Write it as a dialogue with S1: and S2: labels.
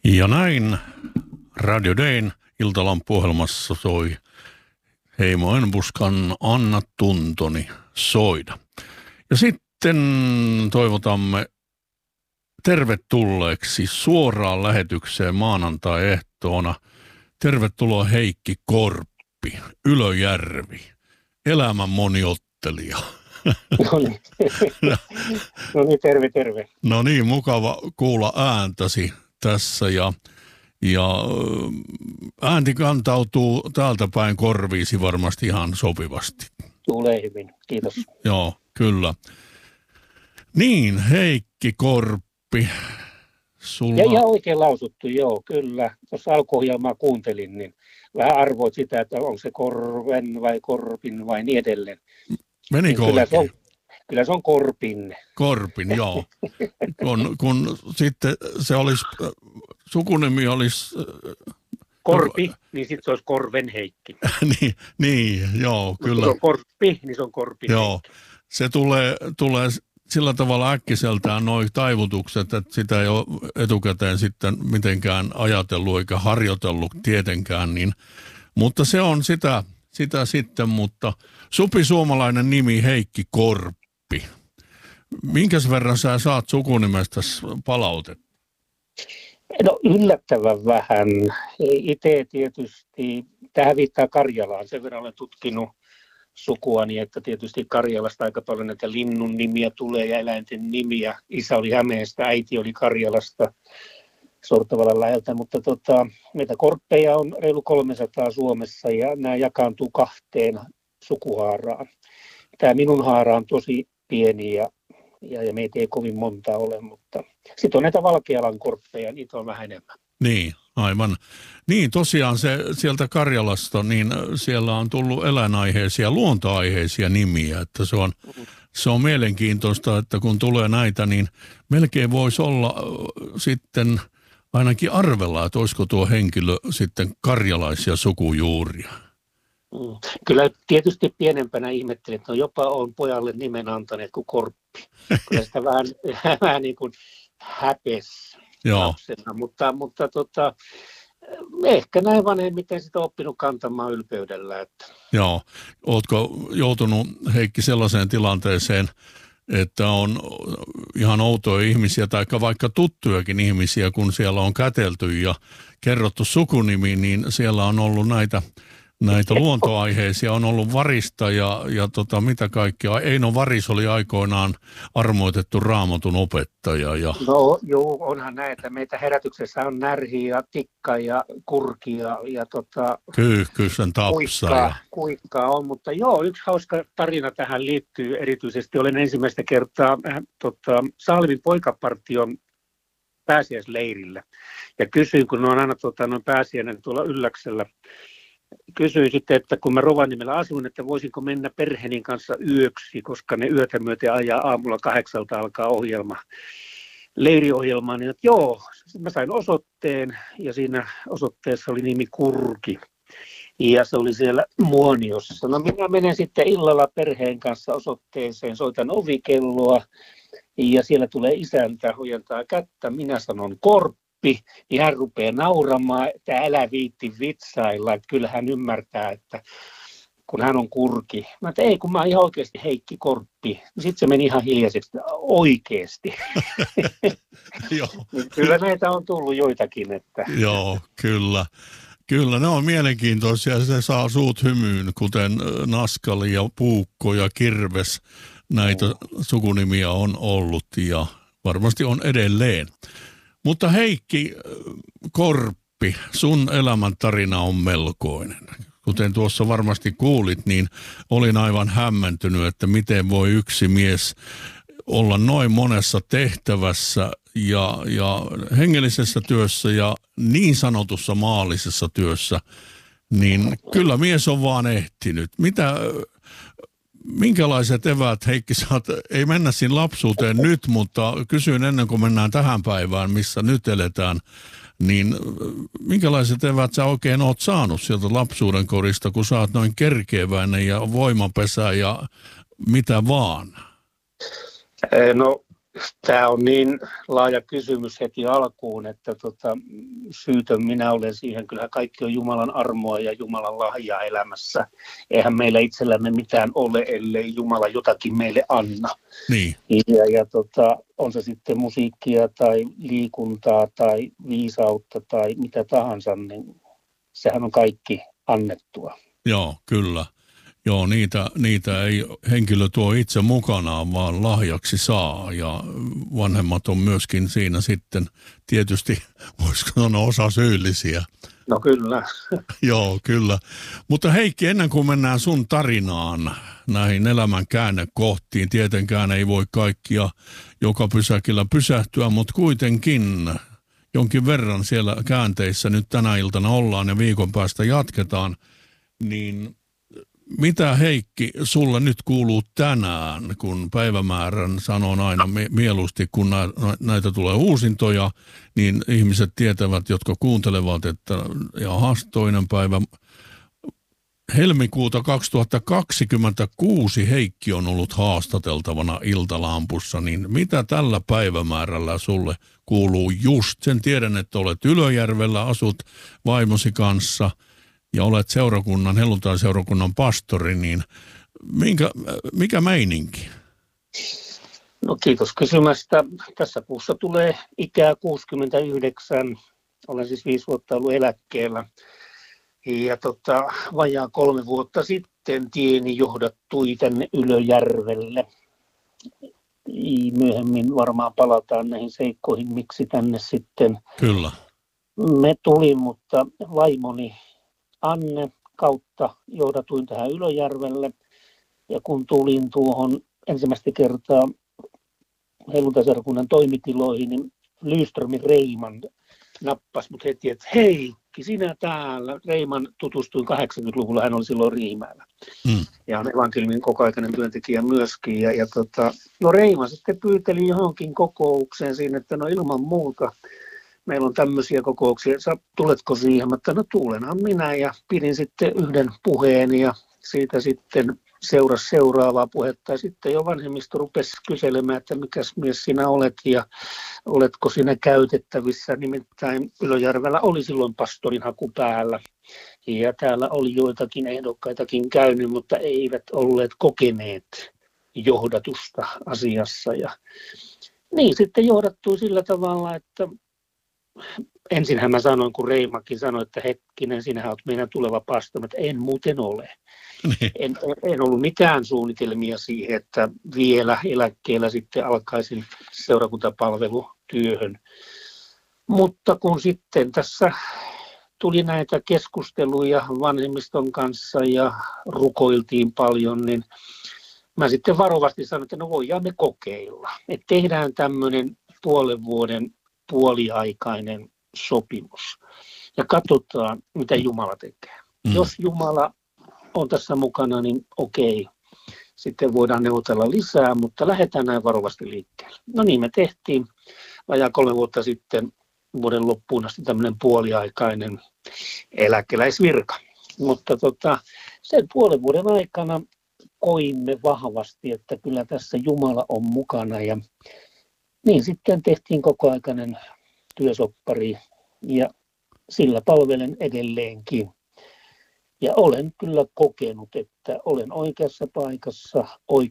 S1: Ja näin Radio Dayn iltalampuohjelmassa soi Heimo Enbuskan Anna tuntoni soida. Ja sitten toivotamme tervetulleeksi suoraan lähetykseen maanantai-ehtoona. Tervetuloa Heikki Korppi, Ylöjärvi, elämän moniottelija.
S2: No niin, terve.
S1: No niin, mukava kuulla ääntäsi tässä ja äänti kantautuu täältä päin korviisi varmasti ihan sopivasti.
S2: Tulee hyvin, kiitos.
S1: Joo, kyllä. Niin, Heikki Korppi, sulla...
S2: Ja ihan oikein lausuttu, joo, kyllä. Tuossa alkuohjelmaa kuuntelin, niin vähän arvoit sitä, että onko se Korven vai Korpin vai niin edelleen.
S1: Menikö
S2: niin
S1: oikein?
S2: Kyllä se on Korpin.
S1: Korpin, joo. Kun sitten se olisi, sukunimi olisi...
S2: Korpi, niin sitten se olisi Korven Heikki.
S1: niin, joo, kyllä.
S2: Mutta se on Korppi, niin se on Korpin
S1: joo,
S2: Heikki.
S1: Se tulee sillä tavalla äkkiseltään nuo taivutukset, että sitä ei ole etukäteen sitten mitenkään ajatellut eikä harjoitellut tietenkään, niin, mutta se on sitä sitten, mutta supisuomalainen nimi Heikki Korppi. Minkäs verran sä saat sukunimestä palautetta?
S2: No yllättävän vähän. Itse tietysti, tähän viittaa Karjalaan, sen verran olen tutkinut sukuani, että tietysti Karjalasta aika paljon näitä linnun nimiä tulee ja eläinten nimiä. Isä oli Hämeestä, äiti oli Karjalasta Sortavalan läheltä, mutta meitä korppeja on reilu 300 Suomessa ja nämä jakaantuu 2 sukuhaaraan. Tämä minun haara on tosi pieni ja meitä ei kovin monta ole, mutta sitten on näitä Valkealan korppeja, niitä on vähän enemmän.
S1: Niin, aivan. Niin, tosiaan sieltä Karjalasta, niin siellä on tullut eläinaiheisia, luontoaiheisia nimiä, että se on mielenkiintoista, että kun tulee näitä, niin melkein voisi olla sitten ainakin arvella, että olisiko tuo henkilö sitten karjalaisia sukujuuria.
S2: Kyllä tietysti pienempänä ihmettelin, että jopa on pojalle nimen antaneet kuin Korppi. Kyllä sitä vähän niin kuin häpesi lapsena, mutta ehkä näin vanhemmiten sitä oppinut kantamaan ylpeydellä. Että.
S1: Joo, ootko joutunut Heikki sellaiseen tilanteeseen, että on ihan outoja ihmisiä tai vaikka tuttujakin ihmisiä, kun siellä on kätelty ja kerrottu sukunimi, niin siellä on ollut näitä luontoaiheisia, on ollut Varista ja mitä kaikkea. Eino Varis oli aikoinaan armoitettu Raamatun opettaja.
S2: No joo, onhan näitä. Meitä herätyksessä on Närhi ja Tikka ja Kurki ja
S1: Kyyhkysen Tapsa.
S2: Kuikkaa on, mutta joo, yksi hauska tarina tähän liittyy erityisesti. Olen ensimmäistä kertaa Salmin poikapartion pääsiäisleirillä ja kysyin, kun on aina pääsiäinen tuolla Ylläksellä. Kysyin sitten, että kun mä Rovaniemellä asuin, että voisinko mennä perheeni kanssa yöksi, koska ne yötä myöten ajaa aamulla 8 alkaa leiriohjelma, niin että joo, mä sain osoitteen ja siinä osoitteessa oli nimi Kurki ja se oli siellä Muoniossa. No minä menen sitten illalla perheen kanssa osoitteeseen, soitan ovikelloa ja siellä tulee isäntä, huijentaa kättä, minä sanon Korppi. Niin hän rupeaa nauramaan, että älä viitti vitsailla, että kyllä hän ymmärtää, että kun hän on Kurki. Mä että ei, kun mä oon ihan oikeasti Heikki Korppi. Sitten se meni ihan hiljaiseksi, oikeasti. Kyllä näitä on tullut joitakin. Että.
S1: Joo, kyllä. Kyllä, ne on mielenkiintoisia. Se saa suut hymyyn, kuten Naskali ja Puukko ja Kirves. Näitä sukunimiä on ollut ja varmasti on edelleen. Mutta Heikki Korppi, sun elämäntarina on melkoinen. Kuten tuossa varmasti kuulit, niin olin aivan hämmentynyt, että miten voi yksi mies olla noin monessa tehtävässä ja hengellisessä työssä ja niin sanotussa maallisessa työssä. Niin kyllä mies on vaan ehtinyt. Minkälaiset eväät, Heikki, ei mennä siinä lapsuuteen nyt, mutta kysyn ennen kuin mennään tähän päivään, missä nyt eletään, niin minkälaiset eväät sä oikein oot saanut sieltä lapsuuden korista, kun sä oot noin kerkeäväinen ja voimapesä ja mitä vaan?
S2: No Tämä on niin laaja kysymys heti alkuun, että syytön minä olen siihen. Kyllä kaikki on Jumalan armoa ja Jumalan lahjaa elämässä. Eihän meillä itsellämme mitään ole, ellei Jumala jotakin meille anna.
S1: Niin.
S2: Ja on se sitten musiikkia tai liikuntaa tai viisautta tai mitä tahansa, niin sehän on kaikki annettua.
S1: Joo, kyllä. Joo, niitä ei henkilö tuo itse mukanaan, vaan lahjaksi saa, ja vanhemmat on myöskin siinä sitten tietysti, voisiko sanoa, osa syyllisiä.
S2: No kyllä.
S1: Joo, kyllä. Mutta Heikki, ennen kuin mennään sun tarinaan näihin elämän käännekohtiin, tietenkään ei voi kaikkia joka pysäkillä pysähtyä, mutta kuitenkin jonkin verran siellä käänteissä nyt tänä iltana ollaan ja viikon päästä jatketaan, niin mitä Heikki sulle nyt kuuluu tänään, kun päivämäärän sanon aina mieluusti, kun näitä tulee uusintoja, niin ihmiset tietävät, jotka kuuntelevat, että jahas, toinen päivä helmikuuta 2026 Heikki on ollut haastateltavana Iltalampussa, niin mitä tällä päivämäärällä sulle kuuluu just? Sen tiedän, että olet Ylöjärvellä, asut vaimosi kanssa ja olet helluntai-seurakunnan pastori, niin mikä meininki?
S2: No kiitos kysymästä. Tässä kuussa tulee ikää 69. Olen siis 5 vuotta ollut eläkkeellä. Ja vajaa 3 vuotta sitten tieni johdattui tänne Ylöjärvelle. Myöhemmin varmaan palataan näihin seikkoihin, miksi tänne sitten
S1: Kyllä.
S2: me tuli, mutta vaimoni Anne kautta johdatuin tähän Ylöjärvelle. Ja kun tulin tuohon ensimmäistä kertaa helluntai-seurakunnan toimitiloihin, niin Lyströmin Reiman nappasi mut heti, että Heikki, sinä täällä. Reiman tutustuin 80-luvulla, hän oli silloin Riihimäellä. Ja on evankeliumin kokoaikainen työntekijä myöskin. No Reima sitten pyyteli johonkin kokoukseen siinä, että no ilman muuta meillä on tämmöisiä kokouksia, tuletko siihen? Mä että no tulenhan minä, ja pidin sitten yhden puheen ja siitä sitten seurasi seuraavaa puhetta, ja sitten jo vanhemmisto rupesi kyselemään, että mikäs mies sinä olet ja oletko sinä käytettävissä. Nimittäin Ylöjärvellä oli silloin pastorin haku päällä ja täällä oli joitakin ehdokkaitakin käynyt, mutta eivät olleet kokeneet johdatusta asiassa. Ja niin sitten johdattui sillä tavalla, että ensinhän mä sanoin, kun Reimakin sanoi, että hetkinen, sinähän olet meidän tuleva pastori, että en muuten ole. En ollut mitään suunnitelmia siihen, että vielä eläkkeellä sitten alkaisin seurakuntapalvelutyöhön. Mutta kun sitten tässä tuli näitä keskusteluja vanhemmiston kanssa ja rukoiltiin paljon, niin mä sitten varovasti sanoin, että no voidaan me kokeilla. Että tehdään tämmöinen 5 vuoden puoliaikainen sopimus ja katsotaan, mitä Jumala tekee. Jos Jumala on tässä mukana, niin okei, sitten voidaan neuvotella lisää, mutta lähdetään näin varovasti liikkeelle. No niin, me tehtiin vajaa 3 vuotta sitten vuoden loppuun asti tämmöinen puoliaikainen eläkeläisvirka. Mutta sen 5 vuoden aikana koimme vahvasti, että kyllä tässä Jumala on mukana, ja niin sitten tehtiin kokoaikainen työsoppari ja sillä palvelen edelleenkin. Ja olen kyllä kokenut, että olen oikeassa paikassa